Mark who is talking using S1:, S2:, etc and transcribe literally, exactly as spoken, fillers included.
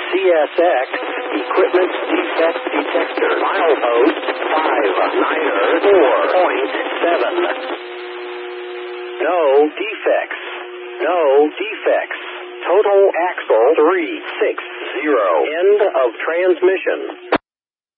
S1: C S X, equipment defect detector. Milepost five niner four point seven. No defects. No defects. Total axle three six zero. End of transmission.